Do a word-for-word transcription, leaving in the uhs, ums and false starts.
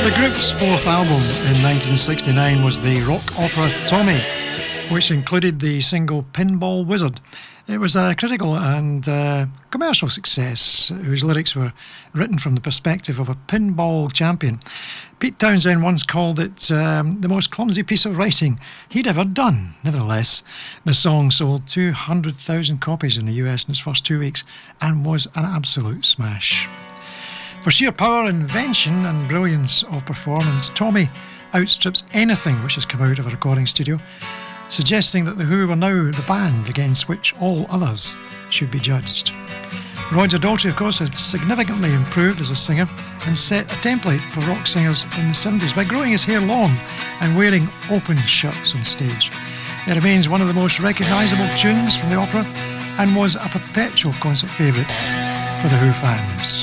The group's fourth album in nineteen sixty-nine was the rock opera Tommy, which included the single Pinball Wizard. It was a critical and uh, commercial success, whose lyrics were written from the perspective of a pinball champion. Pete Townshend once called it um, the most clumsy piece of writing he'd ever done. Nevertheless, the song sold two hundred thousand copies in the U S in its first two weeks and was an absolute smash. For sheer power, invention and brilliance of performance, Tommy outstrips anything which has come out of a recording studio, suggesting that The Who were now the band against which all others should be judged. Roger Daltrey, of course, had significantly improved as a singer and set a template for rock singers in the seventies by growing his hair long and wearing open shirts on stage. It remains one of the most recognisable tunes from the opera and was a perpetual concert favourite for The Who fans.